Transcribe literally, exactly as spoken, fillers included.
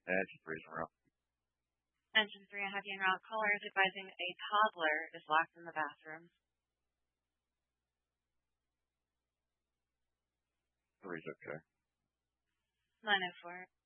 Engine three's en route. Engine three, I have you en route. Caller is advising a toddler is locked in the bathroom. Three's okay. nine oh four.